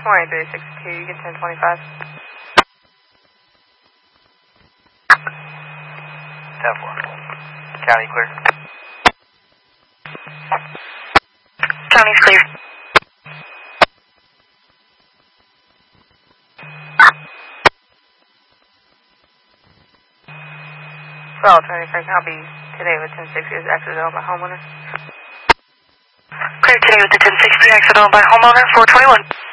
Morning 362, you get 1025. 10-4. County clear. County's clear. Well, 23rd, I'll be today with 1060 is accidental by homeowner. Clear today with the 1060 accidental by homeowner, 421.